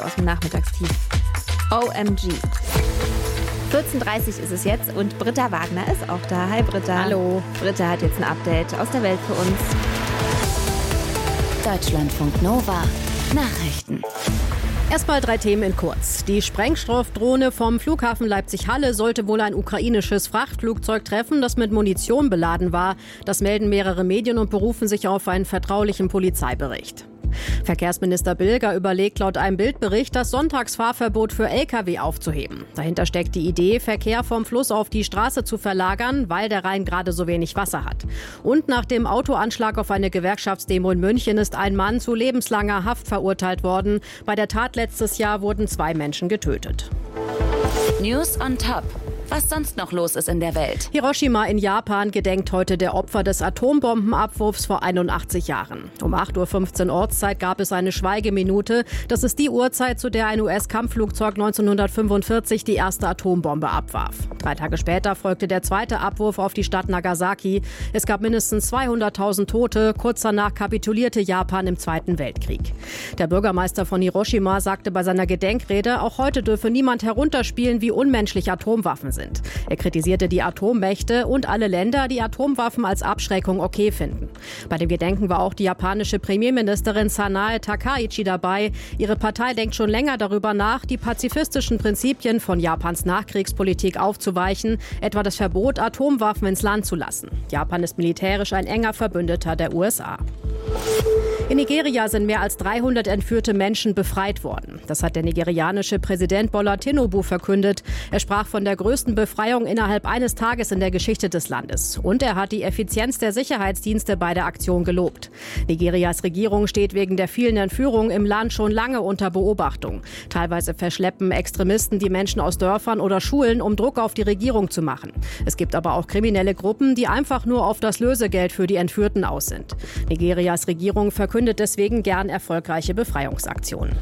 aus dem Nachmittagstief. OMG. 14.30 ist es jetzt und Britta Wagner ist auch da. Hi Britta. Hallo. Britta hat jetzt ein Update aus der Welt für uns. Deutschlandfunk Nova. Nachrichten. Erstmal 3 Themen in kurz. Die Sprengstoffdrohne vom Flughafen Leipzig-Halle sollte wohl ein ukrainisches Frachtflugzeug treffen, das mit Munition beladen war. Das melden mehrere Medien und berufen sich auf einen vertraulichen Polizeibericht. Verkehrsminister Bilger überlegt laut einem Bildbericht, das Sonntagsfahrverbot für Lkw aufzuheben. Dahinter steckt die Idee, Verkehr vom Fluss auf die Straße zu verlagern, weil der Rhein gerade so wenig Wasser hat. Und nach dem Autoanschlag auf eine Gewerkschaftsdemo in München ist ein Mann zu lebenslanger Haft verurteilt worden. Bei der Tat letztes Jahr wurden 2 Menschen getötet. News on Top. Was sonst noch los ist in der Welt. Hiroshima in Japan gedenkt heute der Opfer des Atombombenabwurfs vor 81 Jahren. Um 8.15 Uhr Ortszeit gab es eine Schweigeminute. Das ist die Uhrzeit, zu der ein US-Kampfflugzeug 1945 die erste Atombombe abwarf. 3 Tage später folgte der zweite Abwurf auf die Stadt Nagasaki. Es gab mindestens 200.000 Tote. Kurz danach kapitulierte Japan im Zweiten Weltkrieg. Der Bürgermeister von Hiroshima sagte bei seiner Gedenkrede, auch heute dürfe niemand herunterspielen, wie unmenschlich Atomwaffen sind. Er kritisierte die Atommächte und alle Länder, die Atomwaffen als Abschreckung okay finden. Bei dem Gedenken war auch die japanische Premierministerin Sanae Takaichi dabei. Ihre Partei denkt schon länger darüber nach, die pazifistischen Prinzipien von Japans Nachkriegspolitik aufzuweichen, etwa das Verbot, Atomwaffen ins Land zu lassen. Japan ist militärisch ein enger Verbündeter der USA. In Nigeria sind mehr als 300 entführte Menschen befreit worden. Das hat der nigerianische Präsident Bola Tinubu verkündet. Er sprach von der größten Befreiung innerhalb eines Tages in der Geschichte des Landes. Und er hat die Effizienz der Sicherheitsdienste bei der Aktion gelobt. Nigerias Regierung steht wegen der vielen Entführungen im Land schon lange unter Beobachtung. Teilweise verschleppen Extremisten die Menschen aus Dörfern oder Schulen, um Druck auf die Regierung zu machen. Es gibt aber auch kriminelle Gruppen, die einfach nur auf das Lösegeld für die Entführten aus sind. Nigerias Regierung verkündet deswegen gern erfolgreiche Befreiungsaktionen.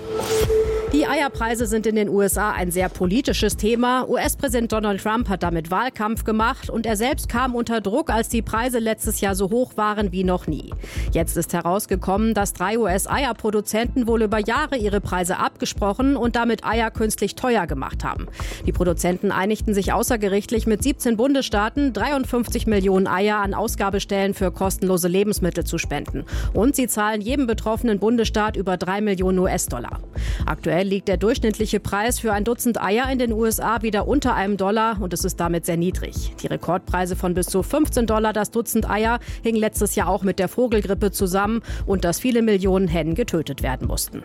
Die Eierpreise sind in den USA ein sehr politisches Thema. US-Präsident Donald Trump hat damit Wahlkampf gemacht und er selbst kam unter Druck, als die Preise letztes Jahr so hoch waren wie noch nie. Jetzt ist herausgekommen, dass 3 US-Eierproduzenten wohl über Jahre ihre Preise abgesprochen und damit Eier künstlich teuer gemacht haben. Die Produzenten einigten sich außergerichtlich mit 17 Bundesstaaten, 53 Millionen Eier an Ausgabestellen für kostenlose Lebensmittel zu spenden. Und sie zahlen jedem betroffenen Bundesstaat über 3 Millionen US-Dollar. Aktuell liegt der durchschnittliche Preis für ein Dutzend Eier in den USA wieder unter $1 und es ist damit sehr niedrig. Die Rekordpreise von bis zu $15 das Dutzend Eier hingen letztes Jahr auch mit der Vogelgrippe zusammen und dass viele Millionen Hennen getötet werden mussten.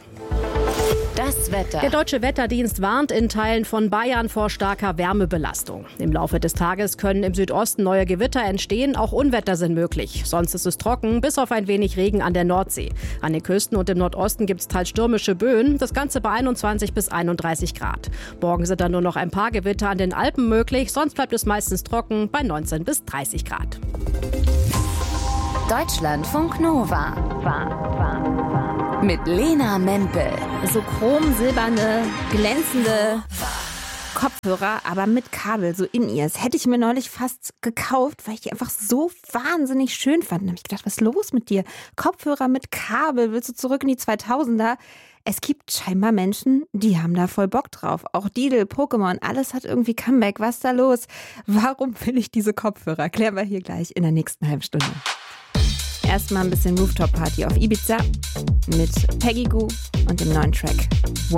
Das Wetter. Der Deutsche Wetterdienst warnt in Teilen von Bayern vor starker Wärmebelastung. Im Laufe des Tages können im Südosten neue Gewitter entstehen, auch Unwetter sind möglich. Sonst ist es trocken, bis auf ein wenig Regen an der Nordsee. An den Küsten und im Nordosten gibt es teils stürmische Böen, das Ganze bei 21 bis 31 Grad. Morgen sind dann nur noch ein paar Gewitter an den Alpen möglich, sonst bleibt es meistens trocken bei 19 bis 30 Grad. Deutschlandfunk Nova. Mit Lena Mempel. So chromsilberne, glänzende Kopfhörer, aber mit Kabel, so In-Ears. Hätte ich mir neulich fast gekauft, weil ich die einfach so wahnsinnig schön fand. Da habe ich gedacht, was ist los mit dir? Kopfhörer mit Kabel, willst du zurück in die 2000er? Es gibt scheinbar Menschen, die haben da voll Bock drauf. Auch Didel, Pokémon, alles hat irgendwie Comeback. Was ist da los? Warum will ich diese Kopfhörer? Klären wir hier gleich in der nächsten halben Stunde. Erstmal ein bisschen Rooftop-Party auf Ibiza mit Peggy Gou und dem neuen Track